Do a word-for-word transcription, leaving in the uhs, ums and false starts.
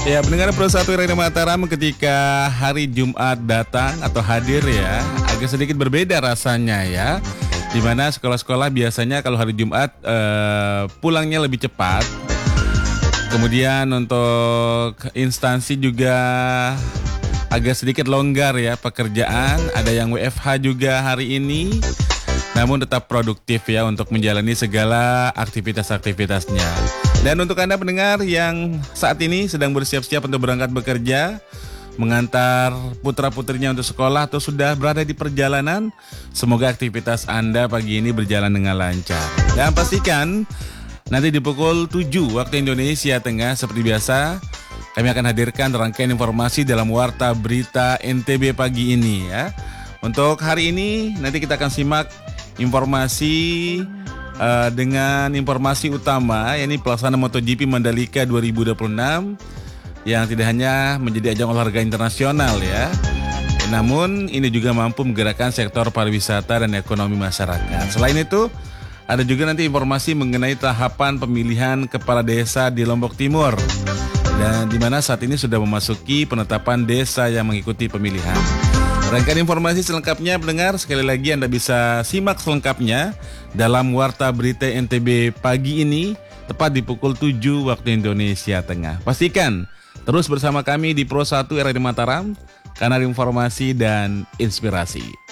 Ya, pendengar Pro satu Radio Mataram, ketika hari Jumat datang atau hadir ya, agak sedikit berbeda rasanya ya. Dimana sekolah-sekolah biasanya kalau hari Jumat eh, pulangnya lebih cepat. Kemudian untuk instansi juga agak sedikit longgar ya pekerjaan. Ada yang W F H juga hari ini. Namun tetap produktif ya untuk menjalani segala aktivitas-aktivitasnya. Dan untuk Anda pendengar yang saat ini sedang bersiap-siap untuk berangkat bekerja, mengantar putra-putrinya untuk sekolah atau sudah berada di perjalanan, semoga aktivitas Anda pagi ini berjalan dengan lancar. Dan pastikan nanti di pukul tujuh waktu Indonesia Tengah seperti biasa, kami akan hadirkan rangkaian informasi dalam Warta Berita N T B pagi ini ya. Untuk hari ini nanti kita akan simak informasi uh, dengan informasi utama, yakni pelaksanaan MotoGP Mandalika dua ribu dua puluh enam yang tidak hanya menjadi ajang olahraga internasional ya, namun ini juga mampu menggerakkan sektor pariwisata dan ekonomi masyarakat. Selain itu, ada juga nanti informasi mengenai tahapan pemilihan kepala desa di Lombok Timur, dan di mana saat ini sudah memasuki penetapan desa yang mengikuti pemilihan. Rangkaian informasi selengkapnya pendengar, sekali lagi Anda bisa simak selengkapnya dalam Warta Berita N T B pagi ini tepat di pukul tujuh waktu Indonesia Tengah. Pastikan terus bersama kami di Pro satu R R I Mataram, kanal informasi dan inspirasi.